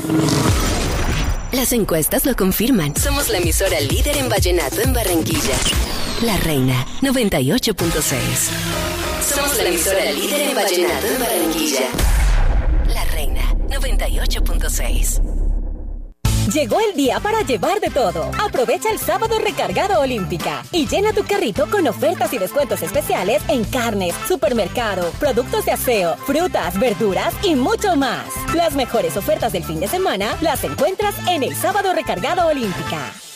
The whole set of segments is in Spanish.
Las encuestas lo confirman. Somos la emisora líder en vallenato en Barranquilla. La Reina 98.6. Somos la emisora líder en vallenato en Barranquilla. La Reina 98.6. Llegó el día para llevar de todo. Aprovecha el sábado recargado Olímpica y llena tu carrito con ofertas y descuentos especiales en carnes, supermercado, productos de aseo, frutas, verduras y mucho más. Las mejores ofertas del fin de semana las encuentras en el sábado recargado Olímpica.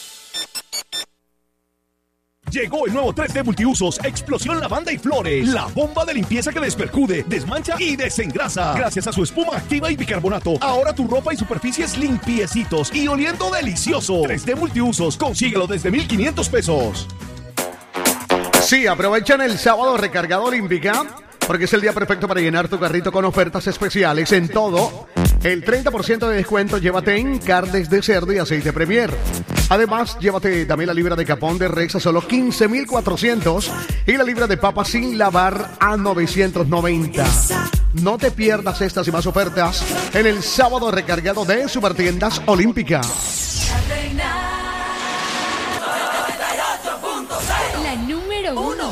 Llegó el nuevo 3D Multiusos Explosión Lavanda y Flores. La bomba de limpieza que despercude, desmancha y desengrasa. Gracias a su espuma activa y bicarbonato, ahora tu ropa y superficies limpiecitos y oliendo delicioso. 3D Multiusos, consíguelo desde 1,500 pesos. Sí, aprovechan el sábado recargado Olímpica, porque es el día perfecto para llenar tu carrito con ofertas especiales en todo. El 30% de descuento, llévate en carnes de cerdo y aceite Premier. Además, llévate también la libra de capón de res a solo 15,400 y la libra de papa sin lavar a 990. No te pierdas estas y más ofertas en el sábado recargado de Supertiendas Olímpica. La número 1.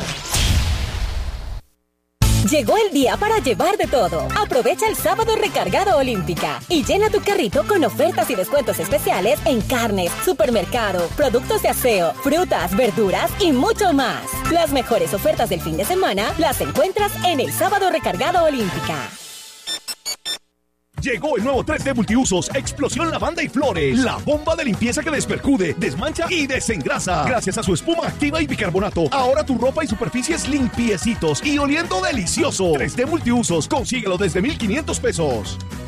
Llegó el día para llevar de todo. Aprovecha el sábado recargado Olímpica y llena tu carrito con ofertas y descuentos especiales en carnes, supermercado, productos de aseo, frutas, verduras y mucho más. Las mejores ofertas del fin de semana las encuentras en el sábado recargado Olímpica. Llegó el nuevo 3D Multiusos Explosión Lavanda y Flores. La bomba de limpieza que despercude, desmancha y desengrasa. Gracias a su espuma activa y bicarbonato, ahora tu ropa y superficies limpiecitos y oliendo delicioso. 3D Multiusos, consíguelo desde 1,500 pesos.